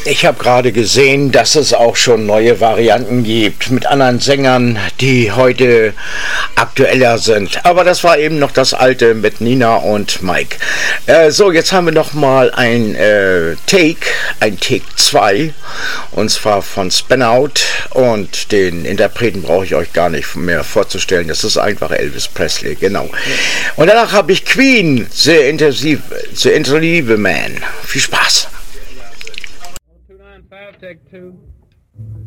Ich habe gerade gesehen, dass es auch schon neue Varianten gibt mit anderen Sängern, die heute aktueller sind. Aber das war eben noch das alte mit Nina und Mike. So, jetzt haben wir noch mal ein Take 2, und zwar von Spin-Out. Und den Interpreten brauche ich euch gar nicht mehr vorzustellen. Das ist einfach Elvis Presley, genau. Und danach habe ich Queen, The Invisible Man. Viel Spaß. Take 2.